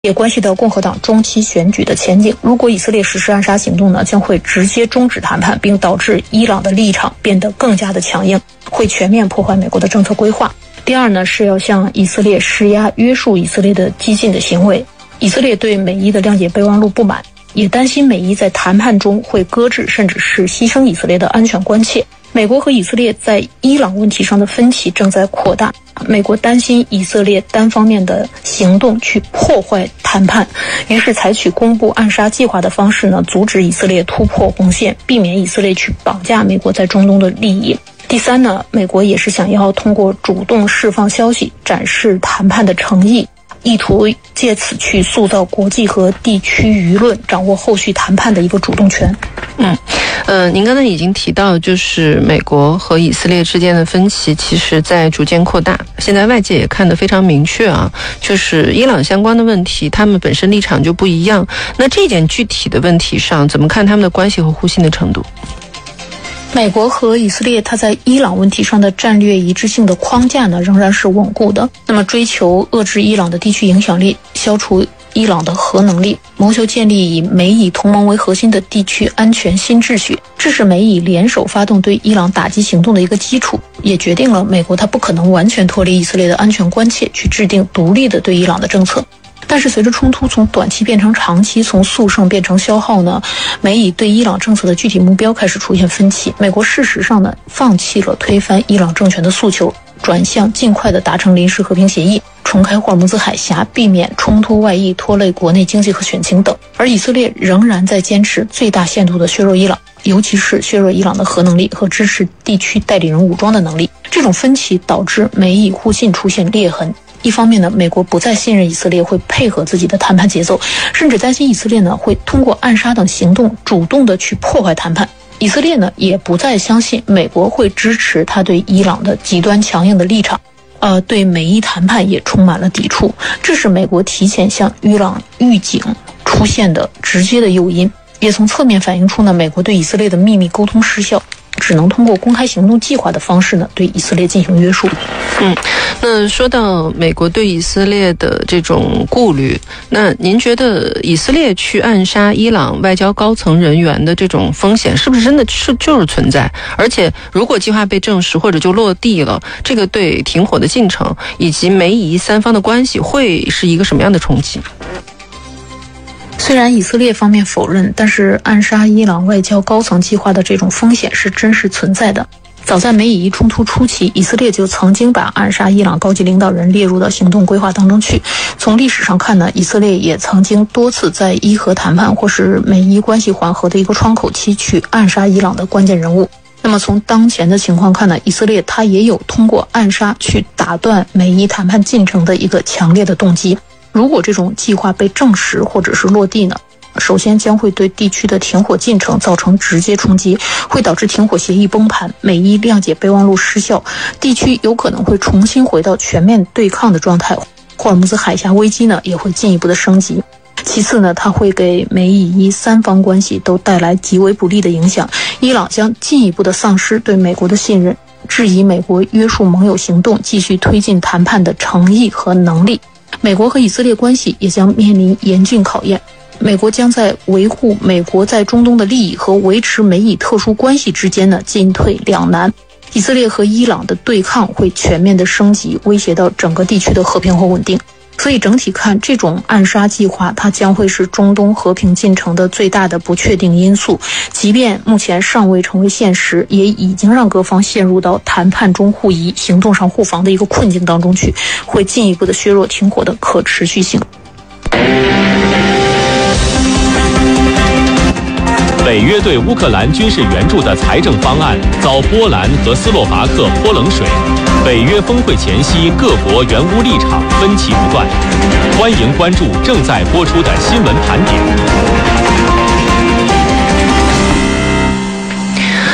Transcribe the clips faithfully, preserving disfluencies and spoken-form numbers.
也关系到共和党中期选举的前景。如果以色列实施暗杀行动呢，将会直接终止谈判，并导致伊朗的立场变得更加的强硬，会全面破坏美国的政策规划。第二呢，是要向以色列施压，约束以色列的激进的行为。以色列对美伊的谅解备忘录不满，也担心美伊在谈判中会搁置甚至是牺牲以色列的安全关切。美国和以色列在伊朗问题上的分歧正在扩大，美国担心以色列单方面的行动去破坏谈判，于是采取公布暗杀计划的方式呢，阻止以色列突破红线，避免以色列去绑架美国在中东的利益。第三呢，美国也是想要通过主动释放消息，展示谈判的诚意，意图借此去塑造国际和地区舆论，掌握后续谈判的一个主动权。 嗯，呃，您刚才已经提到，就是美国和以色列之间的分歧，其实在逐渐扩大。现在外界也看得非常明确啊，就是伊朗相关的问题，他们本身立场就不一样。那这件具体的问题上，怎么看他们的关系和互信的程度？ 美国和以色列它在伊朗问题上的战略一致性的框架呢，仍然是稳固的。那么追求遏制伊朗的地区影响力，消除伊朗的核能力，谋求建立以美以同盟为核心的地区安全新秩序，这是美以联手发动对伊朗打击行动的一个基础，也决定了美国它不可能完全脱离以色列的安全关切，去制定独立的对伊朗的政策。但是随着冲突从短期变成长期，从速胜变成消耗呢，美以对伊朗政策的具体目标开始出现分歧。美国事实上呢，放弃了推翻伊朗政权的诉求，转向尽快的达成临时和平协议，重开霍尔木兹海峡，避免冲突外溢拖累国内经济和选情等。而以色列仍然在坚持最大限度的削弱伊朗，尤其是削弱伊朗的核能力和支持地区代理人武装的能力。这种分歧导致美以互信出现裂痕。一方面呢，美国不再信任以色列会配合自己的谈判节奏，甚至担心以色列呢会通过暗杀等行动主动的去破坏谈判。以色列呢也不再相信美国会支持他对伊朗的极端强硬的立场，呃，对美伊谈判也充满了抵触。这是美国提前向伊朗预警出现的直接的诱因，也从侧面反映出呢美国对以色列的秘密沟通失效，只能通过公开行动计划的方式呢，对以色列进行约束。 嗯，那说到美国对以色列的这种顾虑，那您觉得以色列去暗杀伊朗外交高层人员的这种风险，是不是真的是就是存在？而且，如果计划被证实或者就落地了，这个对停火的进程以及美以三方的关系会是一个什么样的冲击？ 虽然以色列方面否认，但是暗杀伊朗外交高层计划的这种风险是真实存在的。早在美以伊冲突初期，以色列就曾经把暗杀伊朗高级领导人列入到行动规划当中去。从历史上看呢，以色列也曾经多次在伊核谈判或是美伊关系缓和的一个窗口期去暗杀伊朗的关键人物。那么从当前的情况看呢，以色列它也有通过暗杀去打断美伊谈判进程的一个强烈的动机。如果这种计划被证实或者是落地呢，首先将会对地区的停火进程造成直接冲击，会导致停火协议崩盘，美伊谅解备忘录失效，地区有可能会重新回到全面对抗的状态，霍尔木兹海峡危机呢也会进一步的升级。其次呢，它会给美以伊三方关系都带来极为不利的影响，伊朗将进一步的丧失对美国的信任，质疑美国约束盟友行动继续推进谈判的诚意和能力。美国和以色列关系也将面临严峻考验，美国将在维护美国在中东的利益和维持美以特殊关系之间呢进退两难。以色列和伊朗的对抗会全面的升级，威胁到整个地区的和平和稳定。所以整体看，这种暗杀计划它将会是中东和平进程的最大的不确定因素，即便目前尚未成为现实，也已经让各方陷入到谈判中互疑、行动上互防的一个困境当中去，会进一步的削弱停火的可持续性。 北约对乌克兰军事援助的财政方案遭波兰和斯洛伐克泼冷水，北约峰会前夕各国援乌立场分歧不断。欢迎关注正在播出的新闻盘点。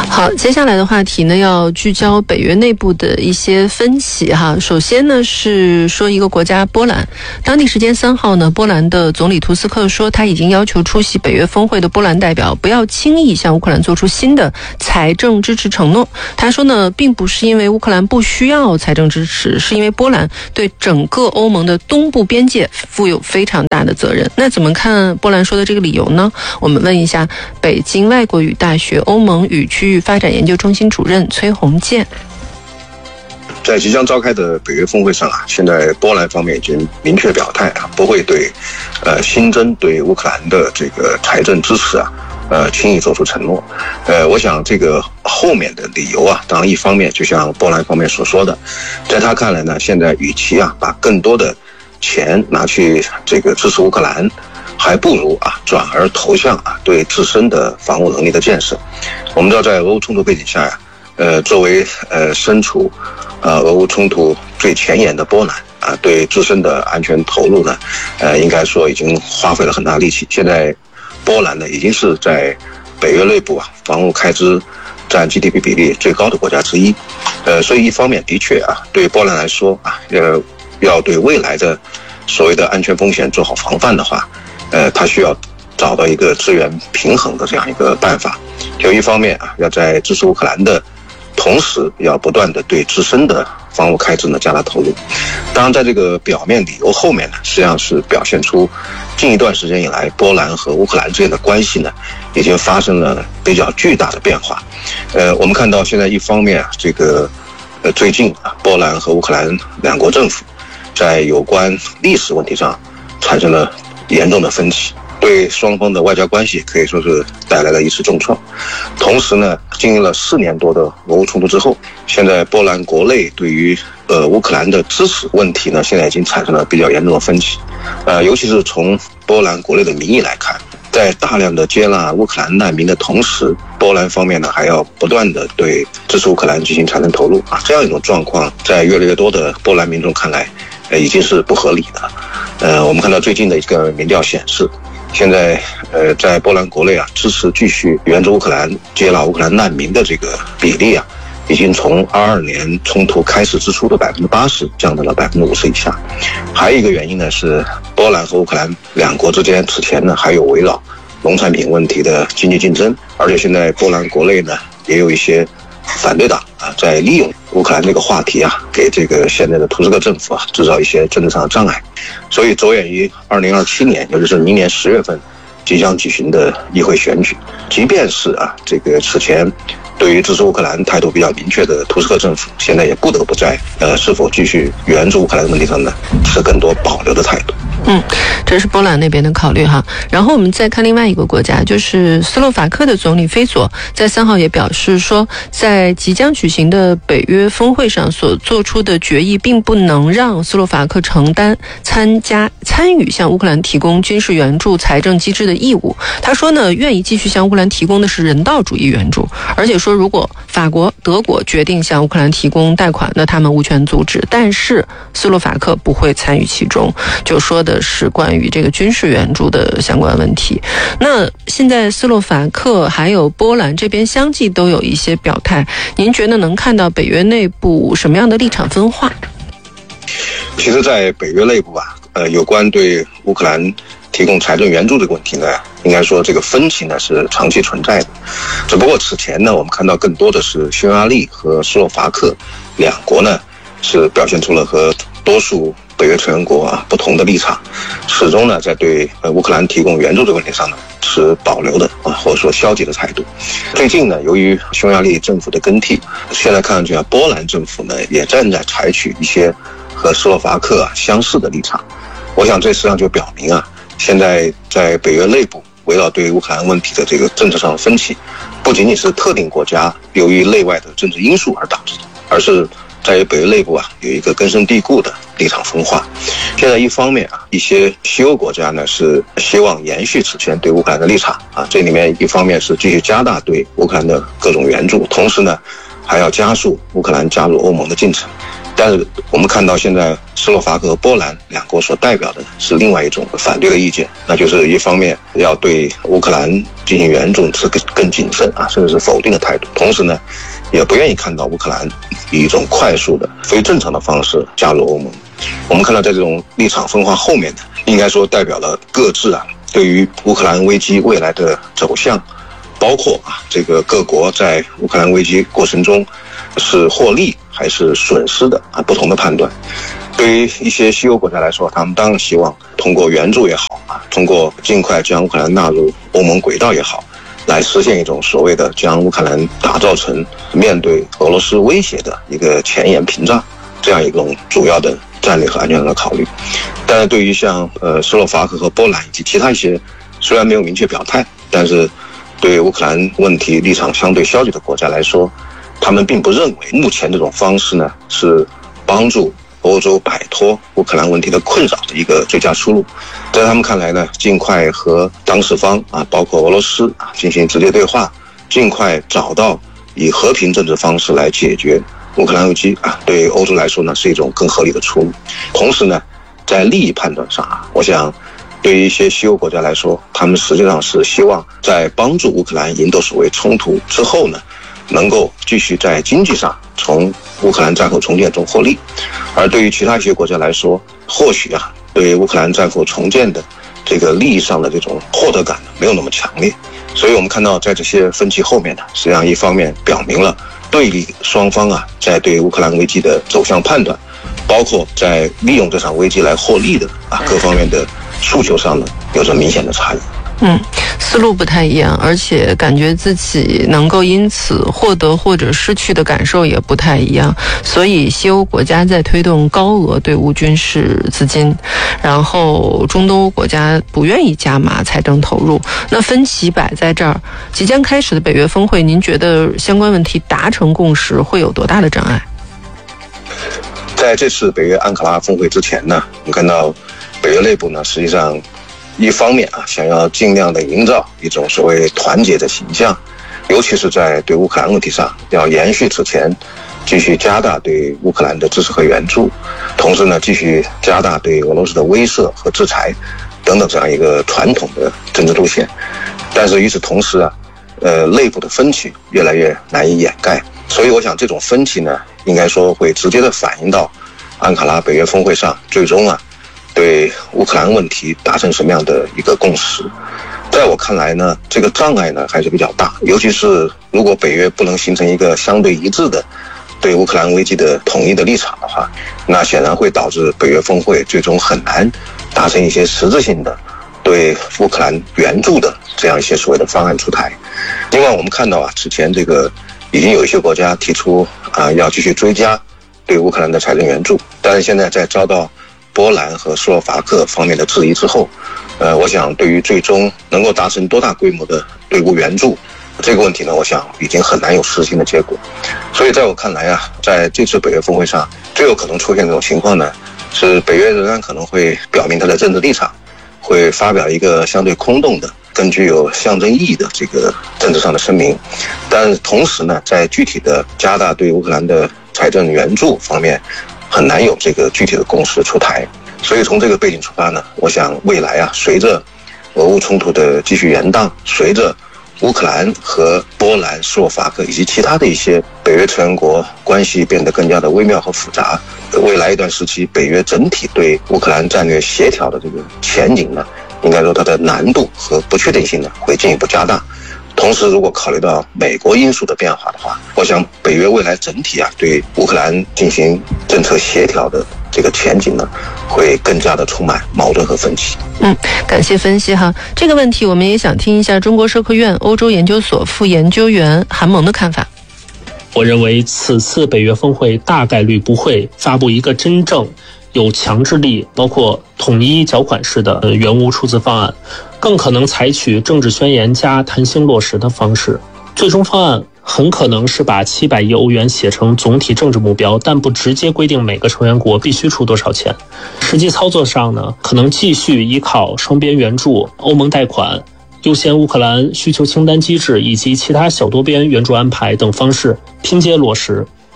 好，接下来的话题呢，要聚焦北约内部的一些分歧哈。首先呢，是说一个国家波兰，当地时间三号呢，波兰的总理图斯克说，他已经要求出席北约峰会的波兰代表不要轻易向乌克兰做出新的财政支持承诺。他说呢，并不是因为乌克兰不需要财政支持，是因为波兰对整个欧盟的东部边界负有非常大的责任。那怎么看波兰说的这个理由呢？我们问一下北京外国语大学欧盟与区域发展研究中心主任崔洪建。 在即将召开的北约峰会上啊，现在波兰方面已经明确表态啊，不会对呃新增对乌克兰的这个财政支持啊，呃轻易做出承诺。呃，我想这个后面的理由啊，当然一方面就像波兰方面所说的，在他看来呢，现在与其啊把更多的钱拿去这个支持乌克兰，还不如啊转而投向啊对自身的防务能力的建设。我们知道，在俄乌冲突背景下呀，呃，作为呃身处呃俄乌冲突最前沿的波兰啊，对自身的安全投入呢，呃，应该说已经花费了很大力气。现在波兰呢，已经是在北约内部啊防务开支占 G D P 比例最高的国家之一。呃，所以一方面的确啊，对波兰来说啊，呃，要对未来的所谓的安全风险做好防范的话，呃，它需要找到一个资源平衡的这样一个办法。就一方面啊，要在支持乌克兰的同时，要不断的对自身的防务开支呢加大投入。当然，在这个表面理由后面呢，实际上是表现出近一段时间以来，波兰和乌克兰之间的关系呢，已经发生了比较巨大的变化。呃，我们看到现在一方面啊，这个呃最近啊，波兰和乌克兰两国政府在有关历史问题上产生了严重的分歧，对双方的外交关系可以说是带来了一次重创。同时呢，经历了四年多的俄乌冲突之后，现在波兰国内对于呃乌克兰的支持问题呢，现在已经产生了比较严重的分歧。呃，尤其是从波兰国内的民意来看，在大量的接纳乌克兰难民的同时，波兰方面呢还要不断的对支持乌克兰进行财政投入啊，这样一种状况，在越来越多的波兰民众看来，呃，已经是不合理的。呃，我们看到最近的一个民调显示，现在呃，在波兰国内啊，支持继续援助乌克兰、接纳乌克兰难民的这个比例啊，已经从二二年冲突开始之初的百分之八十降到了百分之五十以下。还有一个原因呢，是波兰和乌克兰两国之间此前呢还有围绕农产品问题的经济竞争，而且现在波兰国内呢也有一些反对党啊，在利用乌克兰这个话题啊，给这个现在的图斯克政府啊制造一些政治上的障碍。所以着眼于二零二七年，也就是明年十月份即将举行的议会选举，即便是啊这个此前对于支持乌克兰态度比较明确的图斯克政府，现在也不得不在呃是否继续援助乌克兰的问题上呢，持更多保留的态度。 嗯，这是波兰那边的考虑哈。然后我们再看另外一个国家，就是斯洛伐克的总理菲佐在三号也表示说，在即将举行的北约峰会上所做出的决议，并不能让斯洛伐克承担参加参与向乌克兰提供军事援助财政机制的义务。他说呢，愿意继续向乌克兰提供的是人道主义援助，而且说如果法国、德国决定向乌克兰提供贷款，那他们无权阻止，但是斯洛伐克不会参与其中，就说的是关于这个军事援助的相关问题。那现在斯洛伐克还有波兰这边相继都有一些表态，您觉得能看到北约内部什么样的立场分化？ 其实在北约内部啊，呃，有关对乌克兰提供财政援助这个问题呢，应该说这个分歧呢是长期存在的。只不过此前呢，我们看到更多的是匈牙利和斯洛伐克两国呢是表现出了和多数北约成员国啊不同的立场，始终呢在对呃乌克兰提供援助这个问题上呢持保留的啊或者说消极的态度。最近呢，由于匈牙利政府的更替，现在看上去啊，波兰政府呢也正在采取一些和斯洛伐克啊相似的立场。我想这实际上就表明啊，现在在北约内部围绕对乌克兰问题的这个政策上的分歧，不仅仅是特定国家由于内外的政治因素而导致的，而是在于北约内部啊有一个根深蒂固的立场分化。现在一方面啊，一些西欧国家呢是希望延续此前对乌克兰的立场啊，这里面一方面是继续加大对乌克兰的各种援助，同时呢还要加速乌克兰加入欧盟的进程。 但是我们看到现在斯洛伐克和波兰两国所代表的是另外一种反对的意见，那就是一方面要对乌克兰进行援助是更更谨慎啊，甚至是否定的态度，同时呢也不愿意看到乌克兰以一种快速的非正常的方式加入欧盟。我们看到在这种立场分化后面的，应该说代表了各自啊对于乌克兰危机未来的走向，包括啊这个各国在乌克兰危机过程中是获利还是损失的啊不同的判断。对于一些西欧国家来说，他们当然希望通过援助也好啊，通过尽快将乌克兰纳入欧盟轨道也好，来实现一种所谓的将乌克兰打造成面对俄罗斯威胁的一个前沿屏障，这样一种主要的战略和安全上的考虑。但是对于像呃斯洛伐克和波兰以及其他一些虽然没有明确表态，但是对乌克兰问题立场相对消极的国家来说，他们并不认为目前这种方式呢是帮助欧洲摆脱乌克兰问题的困扰的一个最佳出路。在他们看来呢，尽快和当事方啊，包括俄罗斯啊进行直接对话，尽快找到以和平政治方式来解决乌克兰危机啊，对欧洲来说呢是一种更合理的出路。同时呢，在利益判断上啊，我想对于一些西欧国家来说，他们实际上是希望在帮助乌克兰赢得所谓冲突之后呢，能够继续在经济上从乌克兰战后重建中获利。而对于其他一些国家来说，或许啊对乌克兰战后重建的这个利益上的这种获得感没有那么强烈。所以我们看到在这些分歧后面呢，实际上一方面表明了对立双方啊在对乌克兰危机的走向判断，包括在利用这场危机来获利的啊各方面的诉求上呢有着明显的差异。 嗯，思路不太一样，而且感觉自己能够因此获得或者失去的感受也不太一样。所以西欧国家在推动高额对乌军事资金，然后中东欧国家不愿意加码财政投入。那分歧摆在这儿，即将开始的北约峰会，您觉得相关问题达成共识会有多大的障碍？ 在这次北约安卡拉峰会之前呢，我们看到北约内部呢，实际上一方面啊，想要尽量的营造一种所谓团结的形象，尤其是在对乌克兰问题上，要延续此前继续加大对乌克兰的支持和援助，同时呢，继续加大对俄罗斯的威慑和制裁等等这样一个传统的政治路线。但是与此同时啊，呃，内部的分歧越来越难以掩盖，所以我想这种分歧呢，应该说会直接的反映到安卡拉北约峰会上，最终啊对乌克兰问题达成什么样的一个共识。在我看来呢，这个障碍呢还是比较大，尤其是如果北约不能形成一个相对一致的对乌克兰危机的统一的立场的话，那显然会导致北约峰会最终很难达成一些实质性的对乌克兰援助的这样一些所谓的方案出台。另外我们看到啊，之前这个已经有一些国家提出啊要继续追加对乌克兰的财政援助，但是现在在遭到波兰和斯洛伐克方面的质疑之后，呃，我想对于最终能够达成多大规模的对乌援助这个问题呢，我想已经很难有实质性的结果。所以在我看来啊，在这次北约峰会上，最有可能出现这种情况呢，是北约仍然可能会表明它的政治立场，会发表一个相对空洞的、更具有象征意义的这个政治上的声明，但同时呢，在具体的加大对乌克兰的财政援助方面，很难有这个具体的共识出台。所以从这个背景出发呢，我想未来啊，随着俄乌冲突的继续延宕，随着乌克兰和波兰、斯洛伐克以及其他的一些北约成员国关系变得更加的微妙和复杂，未来一段时期北约整体对乌克兰战略协调的这个前景呢，应该说它的难度和不确定性呢会进一步加大。同时如果考虑到美国因素的变化的话，我想北约未来整体啊对乌克兰进行政策协调的这个前景呢，会更加的充满矛盾和分歧。 嗯，感谢分析哈。这个问题我们也想听一下中国社科院欧洲研究所副研究员韩萌的看法。 我认为此次北约峰会大概率不会发布一个真正有强制力，包括统一缴款式的援乌出资方案，更可能采取政治宣言加弹性落实的方式。最终方案很可能是把七百亿欧元写成总体政治目标，但不直接规定每个成员国必须出多少钱。实际操作上呢，可能继续依靠双边援助、欧盟贷款、优先乌克兰需求清单机制以及其他小多边援助安排等方式拼接落实。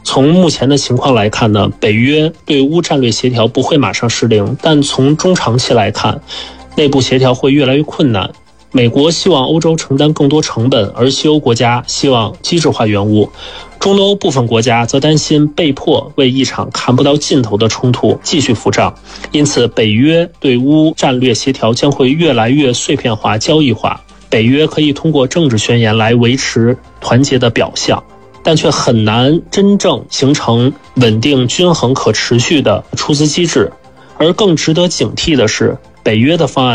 从目前的情况来看呢，北约对乌战略协调不会马上失灵，但从中长期来看，内部协调会越来越困难。美国希望欧洲承担更多成本，而西欧国家希望机制化援乌。中东欧部分国家则担心被迫为一场看不到尽头的冲突继续付账，因此北约对乌战略协调将会越来越碎片化、交易化。北约可以通过政治宣言来维持团结的表象，但却很难真正形成稳定、均衡、可持续的出资机制。而更值得警惕的是，北约的方案